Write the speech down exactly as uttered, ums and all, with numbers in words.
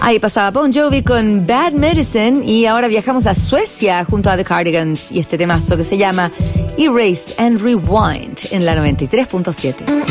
Ahí pasaba Bon Jovi con Bad Medicine y ahora viajamos a Suecia junto a The Cardigans y este temazo que se llama Erase and Rewind en la noventa y tres punto siete.